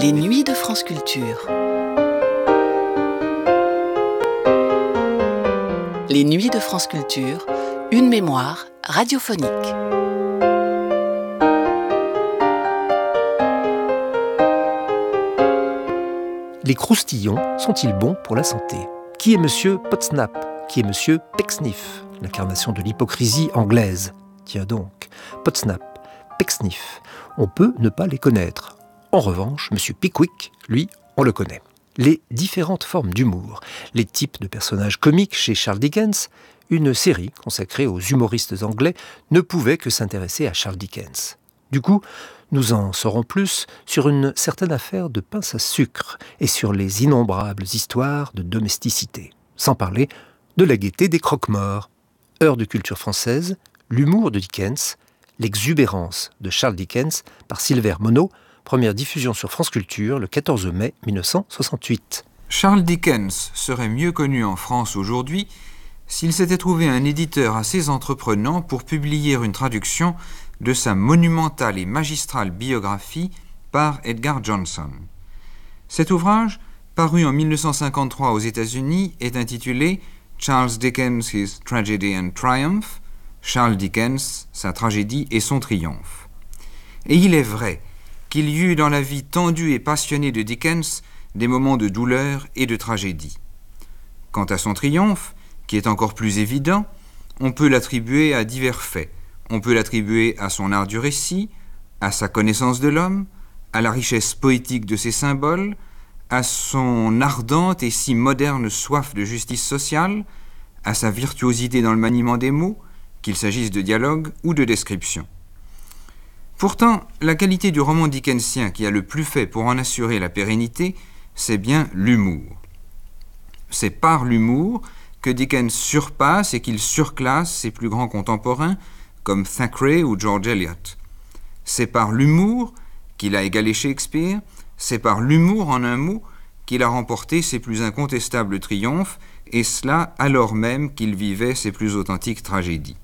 Les nuits de France Culture. Les nuits de France Culture, une mémoire radiophonique. Les croustillons sont-ils bons pour la santé ? Qui est Monsieur Potsnap ? Qui est Monsieur Pecksniff ? L'incarnation de l'hypocrisie anglaise. Tiens donc, Potsnap, Pecksniff, on peut ne pas les connaître. En revanche, Monsieur Pickwick, lui, on le connaît. Les différentes formes d'humour, les types de personnages comiques chez Charles Dickens, une série consacrée aux humoristes anglais ne pouvait que s'intéresser à Charles Dickens. Du coup, nous en saurons plus sur une certaine affaire de pince à sucre et sur les innombrables histoires de domesticité. Sans parler de la gaieté des croque-morts. Heure de culture française, l'humour de Dickens, l'exubérance de Charles Dickens par Silver Monod, première diffusion sur France Culture le 14 mai 1968. Charles Dickens serait mieux connu en France aujourd'hui s'il s'était trouvé un éditeur assez entreprenant pour publier une traduction de sa monumentale et magistrale biographie par Edgar Johnson. Cet ouvrage, paru en 1953 aux États-Unis, est intitulé Charles Dickens, His Tragedy and Triumph, Charles Dickens, sa tragédie et son triomphe. Et il est vrai qu'il y eut dans la vie tendue et passionnée de Dickens des moments de douleur et de tragédie. Quant à son triomphe, qui est encore plus évident, on peut l'attribuer à divers faits. On peut l'attribuer à son art du récit, à sa connaissance de l'homme, à la richesse poétique de ses symboles, à son ardente et si moderne soif de justice sociale, à sa virtuosité dans le maniement des mots, qu'il s'agisse de dialogue ou de description. Pourtant, la qualité du roman dickensien qui a le plus fait pour en assurer la pérennité, c'est bien l'humour. C'est par l'humour que Dickens surpasse et qu'il surclasse ses plus grands contemporains, comme Thackeray ou George Eliot. C'est par l'humour qu'il a égalé Shakespeare, c'est par l'humour en un mot qu'il a remporté ses plus incontestables triomphes, et cela alors même qu'il vivait ses plus authentiques tragédies.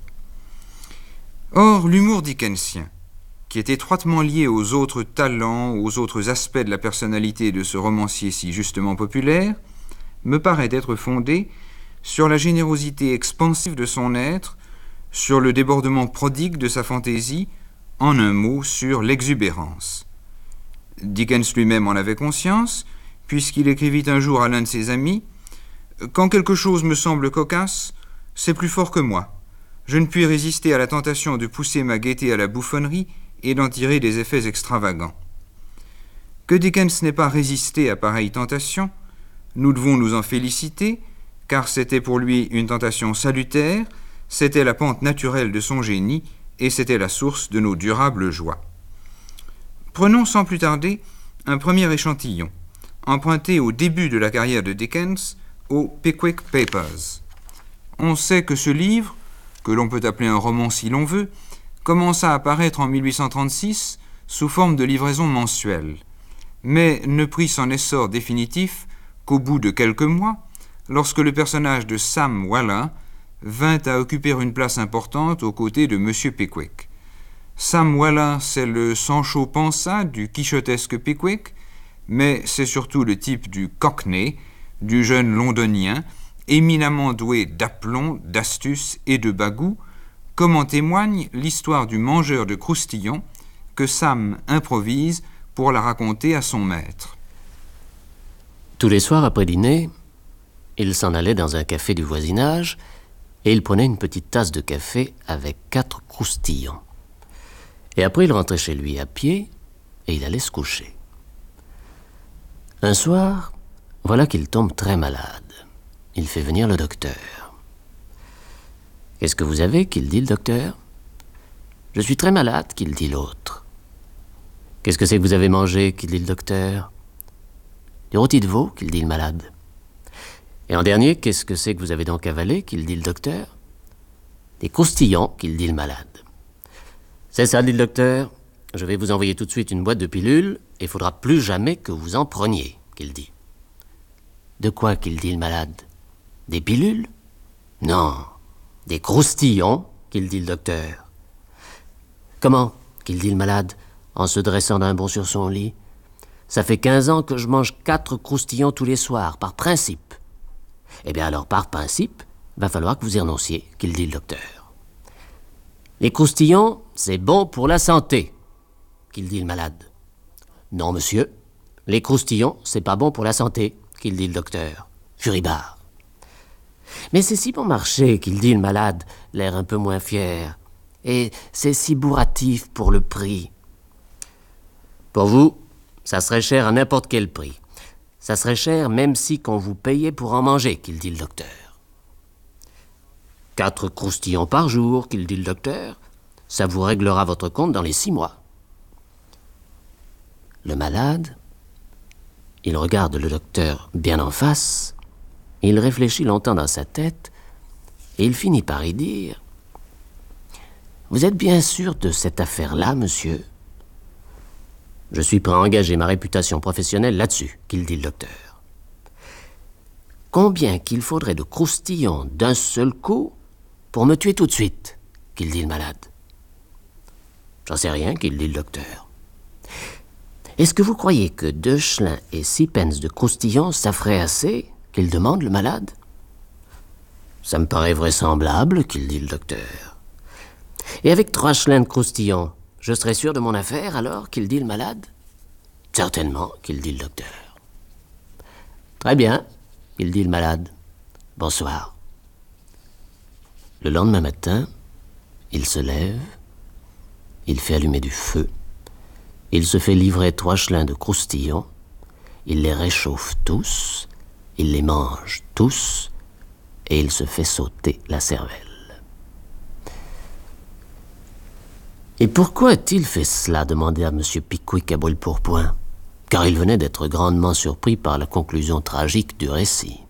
Or, l'humour dickensien, qui est étroitement lié aux autres talents, aux autres aspects de la personnalité de ce romancier si justement populaire, me paraît être fondé sur la générosité expansive de son être, sur le débordement prodigue de sa fantaisie, en un mot, sur l'exubérance. Dickens lui-même en avait conscience, puisqu'il écrivit un jour à l'un de ses amis « Quand quelque chose me semble cocasse, c'est plus fort que moi. Je ne puis résister à la tentation de pousser ma gaieté à la bouffonnerie et d'en tirer des effets extravagants. » Que Dickens n'ait pas résisté à pareille tentation, nous devons nous en féliciter, car c'était pour lui une tentation salutaire, c'était la pente naturelle de son génie et c'était la source de nos durables joies. Prenons sans plus tarder un premier échantillon, emprunté au début de la carrière de Dickens, aux Pickwick Papers. On sait que ce livre, que l'on peut appeler un roman si l'on veut, commença à paraître en 1836 sous forme de livraison mensuelle, mais ne prit son essor définitif qu'au bout de quelques mois, lorsque le personnage de Sam Weller vint à occuper une place importante aux côtés de M. Pickwick. Sam Weller, c'est le Sancho Panza du quichotesque Pickwick, mais c'est surtout le type du Cockney, du jeune londonien, éminemment doué d'aplomb, d'astuce et de bagout, comme en témoigne l'histoire du mangeur de croustillons que Sam improvise pour la raconter à son maître. Tous les soirs après dîner, il s'en allait dans un café du voisinage et il prenait une petite tasse de café avec 4 croustillons. Et après, il rentrait chez lui à pied et il allait se coucher. Un soir, voilà qu'il tombe très malade. Il fait venir le docteur. « Qu'est-ce que vous avez ?» qu'il dit le docteur. « Je suis très malade » qu'il dit l'autre. « Qu'est-ce que c'est que vous avez mangé ?» qu'il dit le docteur. « Du rôti de veau » qu'il dit le malade. Et en dernier, « Qu'est-ce que c'est que vous avez donc avalé ?» qu'il dit le docteur. « Des croustillons » qu'il dit le malade. « C'est ça » dit le docteur. « Je vais vous envoyer tout de suite une boîte de pilules et il faudra plus jamais que vous en preniez » qu'il dit. « De quoi ?» qu'il dit le malade. « Des pilules ?»« Non, des croustillons » qu'il dit le docteur. « Comment ?» qu'il dit le malade, en se dressant d'un bond sur son lit. Ça fait 15 ans que je mange 4 croustillons tous les soirs, par principe. Eh bien alors, par principe, va falloir que vous y renonciez, qu'il dit le docteur. Les croustillons, c'est bon pour la santé, qu'il dit le malade. Non, monsieur, les croustillons, c'est pas bon pour la santé, qu'il dit le docteur, furibard. Mais c'est si bon marché, qu'il dit le malade, l'air un peu moins fier. Et c'est si bourratif pour le prix. Pour vous, ça serait cher à n'importe quel prix. Ça serait cher même si qu'on vous payait pour en manger, qu'il dit le docteur. 4 croustillons par jour, qu'il dit le docteur, ça vous réglera votre compte dans les 6 mois. Le malade, il regarde le docteur bien en face, il réfléchit longtemps dans sa tête, et il finit par y dire « Vous êtes bien sûr de cette affaire-là, monsieur ?» « Je suis prêt à engager ma réputation professionnelle là-dessus, qu'il dit le docteur. »« Combien qu'il faudrait de croustillons d'un seul coup pour me tuer tout de suite, qu'il dit le malade. »« J'en sais rien, qu'il dit le docteur. »« Est-ce que vous croyez que 2 schlins et 6 pence de croustillons, ça ferait assez, qu'il demande le malade. »« Ça me paraît vraisemblable, qu'il dit le docteur. »« Et avec 3 schlins de croustillons, je serais sûr de mon affaire, alors, qu'il dit le malade. »« Certainement, qu'il dit le docteur. »« Très bien, qu'il dit le malade. Bonsoir. » Le lendemain matin, il se lève, il fait allumer du feu, il se fait livrer 3 schlins de croustillons, il les réchauffe tous, il les mange tous, et il se fait sauter la cervelle. « Et pourquoi a-t-il fait cela ?» demanda M. Pickwick à brûle-pourpoint, car il venait d'être grandement surpris par la conclusion tragique du récit.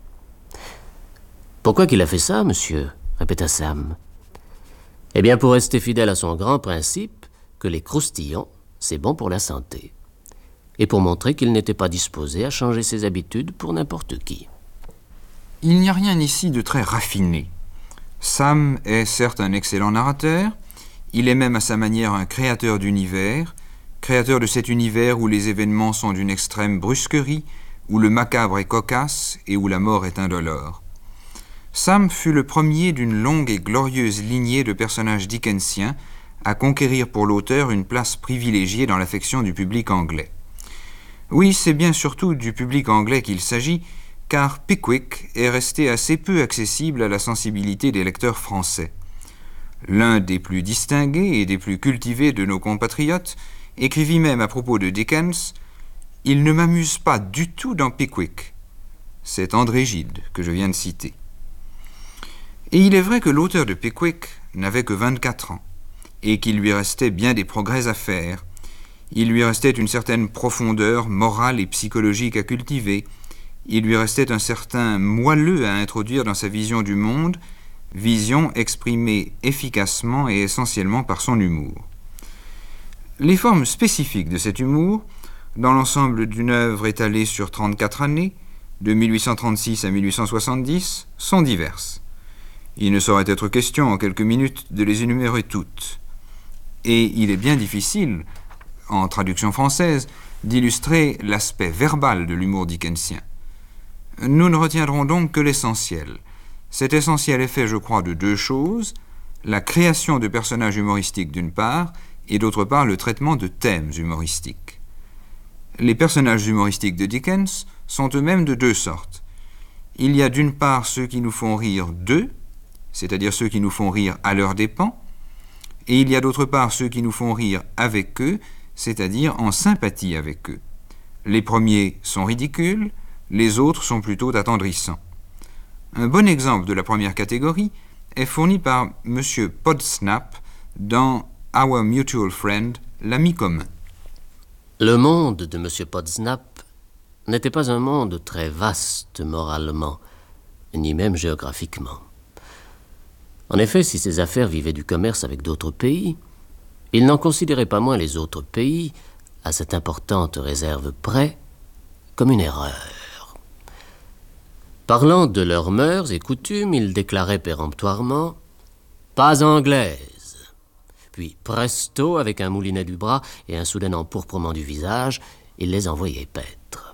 « Pourquoi qu'il a fait ça, monsieur ?» répéta Sam. « Eh bien, pour rester fidèle à son grand principe, que les croustillons, c'est bon pour la santé, et pour montrer qu'il n'était pas disposé à changer ses habitudes pour n'importe qui. » Il n'y a rien ici de très raffiné. Sam est certes un excellent narrateur, il est même à sa manière un créateur d'univers, créateur de cet univers où les événements sont d'une extrême brusquerie, où le macabre est cocasse et où la mort est indolore. Sam fut le premier d'une longue et glorieuse lignée de personnages dickensiens à conquérir pour l'auteur une place privilégiée dans l'affection du public anglais. Oui, c'est bien surtout du public anglais qu'il s'agit, car Pickwick est resté assez peu accessible à la sensibilité des lecteurs français. L'un des plus distingués et des plus cultivés de nos compatriotes écrivit même à propos de Dickens « Il ne m'amuse pas du tout dans Pickwick ». C'est André Gide que je viens de citer. Et il est vrai que l'auteur de Pickwick n'avait que 24 ans, et qu'il lui restait bien des progrès à faire. Il lui restait une certaine profondeur morale et psychologique à cultiver, il lui restait un certain moelleux à introduire dans sa vision du monde, vision exprimée efficacement et essentiellement par son humour. Les formes spécifiques de cet humour, dans l'ensemble d'une œuvre étalée sur 34 années, de 1836 à 1870, sont diverses. Il ne saurait être question en quelques minutes de les énumérer toutes. Et il est bien difficile, en traduction française, d'illustrer l'aspect verbal de l'humour dickensien. Nous ne retiendrons donc que l'essentiel. Cet essentiel est fait, je crois, de 2 choses, la création de personnages humoristiques d'une part, et d'autre part le traitement de thèmes humoristiques. Les personnages humoristiques de Dickens sont eux-mêmes de 2 sortes. Il y a d'une part ceux qui nous font rire d'eux, c'est-à-dire ceux qui nous font rire à leurs dépens, et il y a d'autre part ceux qui nous font rire avec eux, c'est-à-dire en sympathie avec eux. Les premiers sont ridicules, les autres sont plutôt attendrissants. Un bon exemple de la première catégorie est fourni par M. Podsnap dans Our Mutual Friend, l'ami commun. Le monde de M. Podsnap n'était pas un monde très vaste moralement, ni même géographiquement. En effet, si ses affaires vivaient du commerce avec d'autres pays, il n'en considérait pas moins les autres pays, à cette importante réserve près, comme une erreur. Parlant de leurs mœurs et coutumes, il déclarait péremptoirement « pas anglaise ». Puis, presto, avec un moulinet du bras et un soudain empourprement du visage, il les envoyait paître.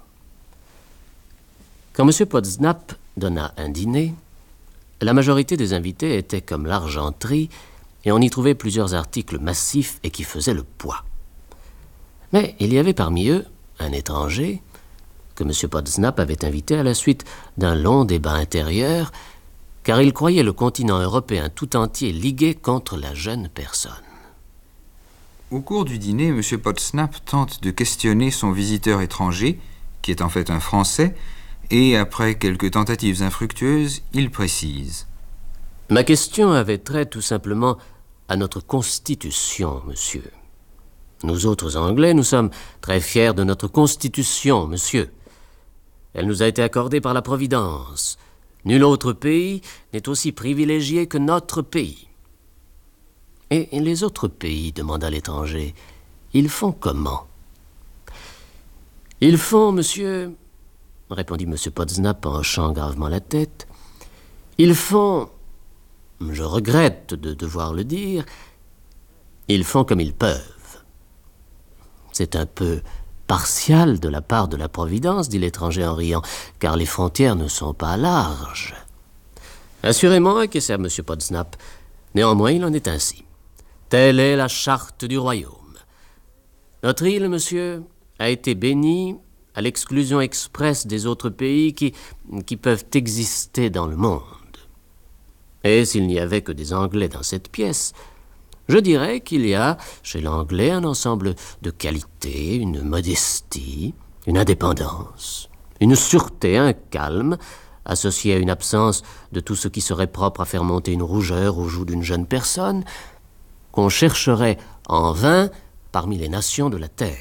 Quand M. Podsnap donna un dîner, la majorité des invités étaient comme l'argenterie et on y trouvait plusieurs articles massifs et qui faisaient le poids. Mais il y avait parmi eux un étranger que M. Podsnap avait invité à la suite d'un long débat intérieur, car il croyait le continent européen tout entier ligué contre la jeune personne. Au cours du dîner, M. Podsnap tente de questionner son visiteur étranger, qui est en fait un Français, et après quelques tentatives infructueuses, il précise. Ma question avait trait tout simplement à notre Constitution, monsieur. Nous autres Anglais, nous sommes très fiers de notre Constitution, monsieur. Elle nous a été accordée par la Providence. Nul autre pays n'est aussi privilégié que notre pays. Et les autres pays, demanda l'étranger, ils font comment? Ils font, monsieur, répondit M. Podsnap en hochant gravement la tête, ils font, je regrette de devoir le dire, ils font comme ils peuvent. C'est un peu partial de la part de la Providence, dit l'étranger en riant, car les frontières ne sont pas larges. Assurément, acquiesça M. Podsnap. Néanmoins, il en est ainsi. Telle est la charte du royaume. Notre île, monsieur, a été bénie à l'exclusion expresse des autres pays qui peuvent exister dans le monde. Et s'il n'y avait que des Anglais dans cette pièce, je dirais qu'il y a chez l'Anglais un ensemble de qualités, une modestie, une indépendance, une sûreté, un calme, associé à une absence de tout ce qui serait propre à faire monter une rougeur aux joues d'une jeune personne, qu'on chercherait en vain parmi les nations de la terre.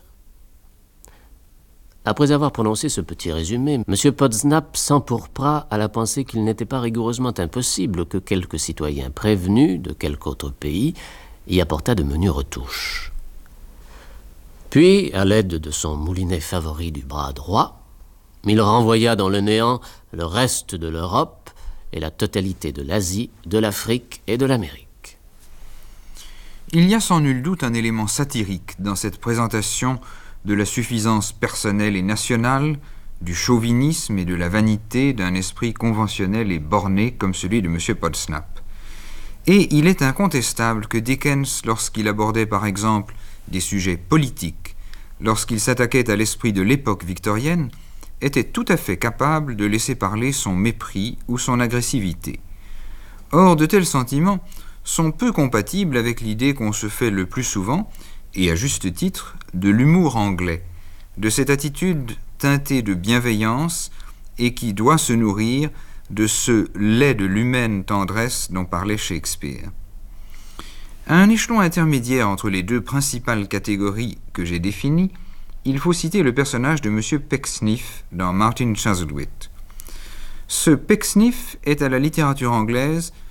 Après avoir prononcé ce petit résumé, M. Podsnap s'empourpra à la pensée qu'il n'était pas rigoureusement impossible que quelques citoyens prévenus de quelque autre pays y apportât de menues retouches. Puis, à l'aide de son moulinet favori du bras droit, il renvoya dans le néant le reste de l'Europe et la totalité de l'Asie, de l'Afrique et de l'Amérique. Il y a sans nul doute un élément satirique dans cette présentation de la suffisance personnelle et nationale, du chauvinisme et de la vanité d'un esprit conventionnel et borné comme celui de M. Podsnap. Et il est incontestable que Dickens, lorsqu'il abordait par exemple des sujets politiques, lorsqu'il s'attaquait à l'esprit de l'époque victorienne, était tout à fait capable de laisser parler son mépris ou son agressivité. Or, de tels sentiments sont peu compatibles avec l'idée qu'on se fait le plus souvent, et à juste titre, de l'humour anglais, de cette attitude teintée de bienveillance et qui doit se nourrir de ce lait de l'humaine tendresse dont parlait Shakespeare. À un échelon intermédiaire entre les deux principales catégories que j'ai définies, il faut citer le personnage de M. Pecksniff dans Martin Chuzzlewit. Ce Pecksniff est à la littérature anglaise